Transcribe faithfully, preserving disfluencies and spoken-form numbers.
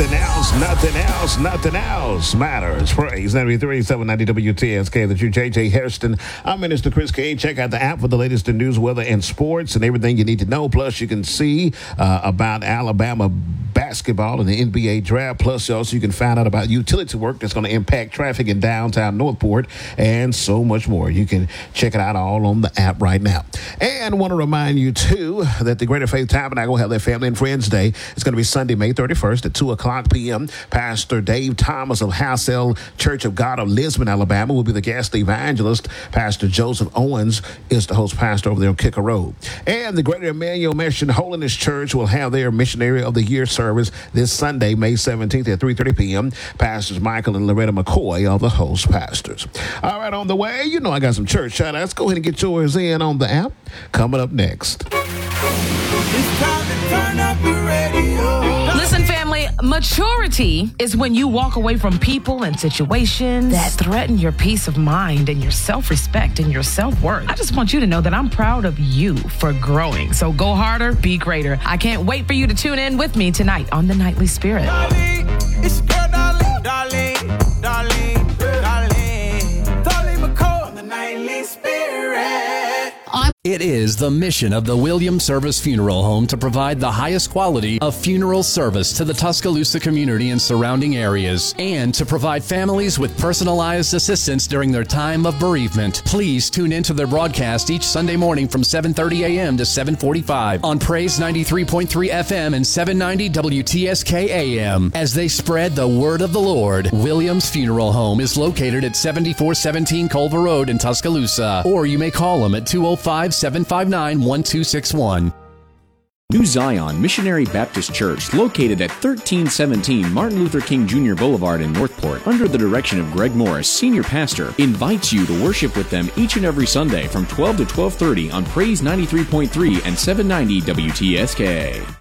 Nothing else, nothing else, nothing else matters. Praise ninety-three, seven ninety W T S K. That's you, J J Hairston. I'm Minister Chris K. Check out the app for the latest in news, weather, and sports, and everything you need to know. Plus, you can see uh, about Alabama basketball and the N B A draft. Plus, also you can find out about utility work that's going to impact traffic in downtown Northport, and so much more. You can check it out all on the app right now. And want to remind you, too, that the Greater Faith Tabernacle will have their Family and Friends Day. It's going to be Sunday, May thirty-first at two o'clock p.m. Pastor Dave Thomas of Hassell Church of God of Lisbon, Alabama, will be the guest evangelist. Pastor Joseph Owens is the host pastor over there on Kicker Road. And the Greater Emmanuel Mission Holiness Church will have their Missionary of the Year service this Sunday, May seventeenth at three thirty p.m. Pastors Michael and Loretta McCoy are the host pastors. All right, on the way, you know I got some church shout-outs. Go ahead and get yours in on the app. Coming up next. It's time to turn up the radio. Listen, family, maturity is when you walk away from people and situations that threaten your peace of mind and your self-respect and your self-worth. I just want you to know that I'm proud of you for growing. So go harder, be greater. I can't wait for you to tune in with me tonight on The Nightly Spirit. Darling, it's your girl, darling, darling, darling, darling, darling McCall on The Nightly Spirit. It is the mission of the Williams Service Funeral Home to provide the highest quality of funeral service to the Tuscaloosa community and surrounding areas, and to provide families with personalized assistance during their time of bereavement. Please tune into their broadcast each Sunday morning from seven thirty a.m. to seven forty-five on Praise ninety-three point three F M and seven ninety W T S K A M as they spread the word of the Lord. Williams Funeral Home is located at seventy-four seventeen Culver Road in Tuscaloosa, or you may call them at two oh five, seven five nine, one two six one. New Zion Missionary Baptist Church, located at thirteen seventeen Martin Luther King Junior Boulevard in Northport, under the direction of Greg Morris, Senior Pastor, invites you to worship with them each and every Sunday from twelve to twelve thirty on Praise ninety-three point three and seven ninety W T S K.